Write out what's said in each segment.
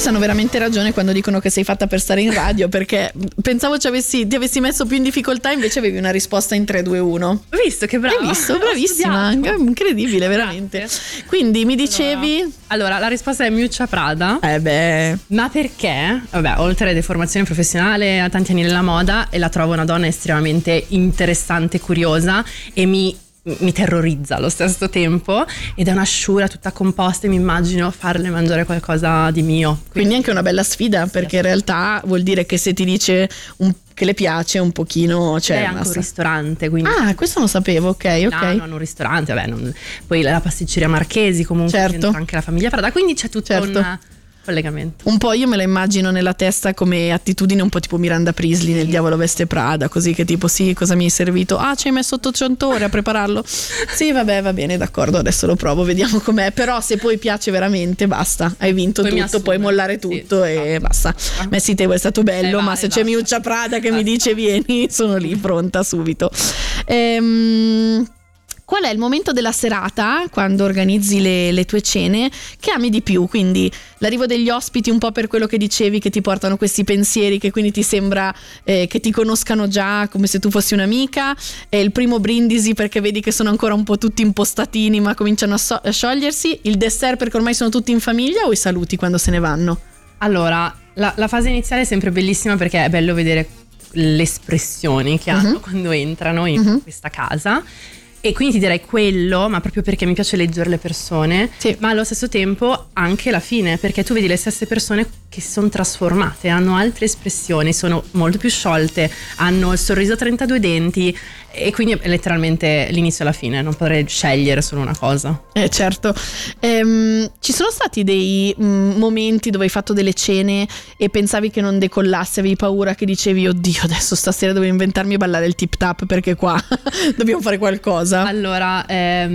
Forse hanno veramente ragione quando dicono che sei fatta per stare in radio, perché pensavo ti avessi messo più in difficoltà, invece avevi una risposta in 3, 2, 1. Ho visto, che brava. Hai visto? Bravissima, incredibile, veramente. Grazie. Quindi mi dicevi? Allora, la risposta è Miuccia Prada. Beh. Ma perché? Vabbè, oltre alle deformazione professionale, ha tanti anni nella moda e la trovo una donna estremamente interessante, curiosa e mi terrorizza allo stesso tempo, ed è una sciura tutta composta e mi immagino farle mangiare qualcosa di mio. Quindi anche una bella sfida, perché in realtà vuol dire che se ti dice che le piace un pochino, cioè è anche un ristorante, quindi. Ah, questo non sapevo, ok. No, non un ristorante, vabbè, poi la pasticceria Marchesi comunque, certo. Anche la famiglia Prada, quindi c'è tutto un collegamento. Un po' io me la immagino nella testa come attitudine un po' tipo Miranda Priestly nel Diavolo veste Prada, così che tipo sì, cosa mi hai servito? Ah, ci hai messo 800 ore a prepararlo? Sì, vabbè, va bene, d'accordo, adesso lo provo, vediamo com'è. Però se poi piace veramente, basta, hai vinto poi tutto, puoi mollare tutto, sì, e basta. Messi te, è stato bello, ma se c'è Miuccia Prada che mi dice vieni, sono lì pronta subito. Qual è il momento della serata, quando organizzi le tue cene, che ami di più? Quindi l'arrivo degli ospiti, un po' per quello che dicevi, che ti portano questi pensieri, che quindi ti sembra che ti conoscano già come se tu fossi un'amica, il primo brindisi perché vedi che sono ancora un po' tutti impostatini ma cominciano a sciogliersi, il dessert perché ormai sono tutti in famiglia, o i saluti quando se ne vanno? Allora, la fase iniziale è sempre bellissima perché è bello vedere le espressioni che hanno quando entrano in questa casa. E quindi ti direi quello, ma proprio perché mi piace leggere le persone, sì. Ma allo stesso tempo anche la fine, perché tu vedi le stesse persone che sono trasformate, hanno altre espressioni, sono molto più sciolte, hanno il sorriso a 32 denti, e quindi è letteralmente l'inizio e la fine, non potrei scegliere solo una cosa. Certo. Ci sono stati dei momenti dove hai fatto delle cene e pensavi che non decollasse, avevi paura, che dicevi oddio adesso stasera devo inventarmi e ballare il tip tap perché qua dobbiamo fare qualcosa? Allora,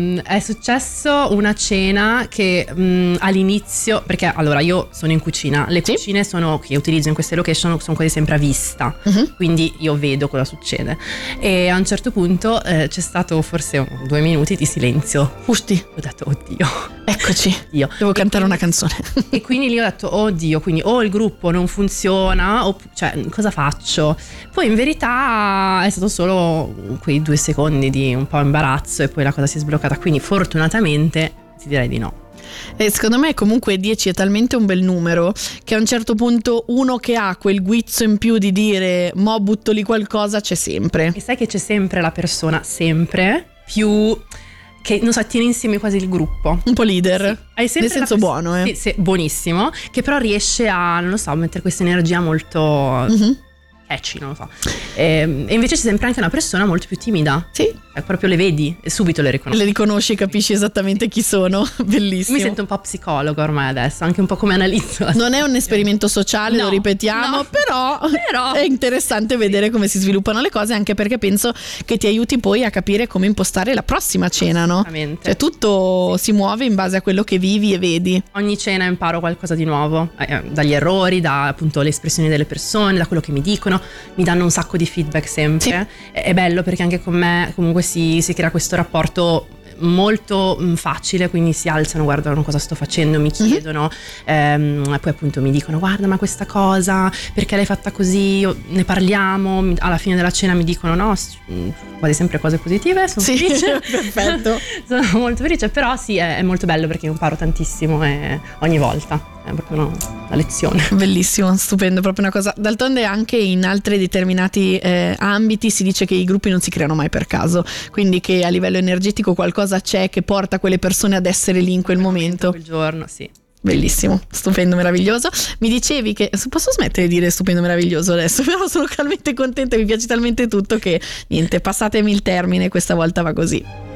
è successo una cena che all'inizio, perché allora io sono in cucina, le cucine che utilizzo in queste location sono quasi sempre a vista, quindi io vedo cosa succede, e a un certo punto c'è stato forse 2 minuti di silenzio. Usti. Ho detto oddio, eccoci, devo cantare una canzone. E quindi lì ho detto oddio, quindi o il gruppo non funziona cioè cosa faccio? Poi in verità è stato solo quei 2 secondi di un po' imbarazzo e poi la cosa si è sbloccata, quindi fortunatamente ti direi di no. E secondo me comunque 10 è talmente un bel numero che a un certo punto uno che ha quel guizzo in più di dire mo butto lì qualcosa c'è sempre. E sai che c'è sempre la persona, sempre più, che non so, tiene insieme quasi il gruppo, un po' leader, sì. Hai sempre nel senso buono, sì, buonissimo, che però riesce a, non lo so, mettere questa energia molto catchy, non lo so. E invece c'è sempre anche una persona molto più timida. Sì. Proprio le vedi e subito le riconosci. Le riconosci, capisci esattamente chi sono. Bellissimo. Mi sento un po' psicologa ormai adesso, anche un po' come analizzo. Non è un esperimento sociale, lo ripetiamo, però è interessante vedere come si sviluppano le cose, anche perché penso che ti aiuti poi a capire come impostare la prossima cena, no? Esattamente. Cioè tutto si muove in base a quello che vivi e vedi. Ogni cena imparo qualcosa di nuovo, dagli errori, da appunto le espressioni delle persone, da quello che mi dicono, mi danno un sacco di feedback sempre. Sì. È bello perché anche con me comunque si crea questo rapporto molto facile, quindi si alzano, guardano cosa sto facendo, mi chiedono, poi appunto mi dicono guarda ma questa cosa perché l'hai fatta così, ne parliamo, alla fine della cena mi dicono no, quasi sempre cose positive, sono felice. Perfetto. Sono molto felice, però sì, è molto bello perché imparo tantissimo ogni volta. È proprio una lezione. Bellissimo, stupendo, proprio una cosa. D'altronde anche in altri determinati ambiti si dice che i gruppi non si creano mai per caso, quindi che a livello energetico qualcosa c'è che porta quelle persone ad essere lì in quel momento. Quel giorno, sì. Bellissimo, stupendo, meraviglioso. Mi dicevi che posso smettere di dire stupendo, meraviglioso adesso, però sono talmente contenta, mi piace talmente tutto che niente, passatemi il termine, questa volta va così.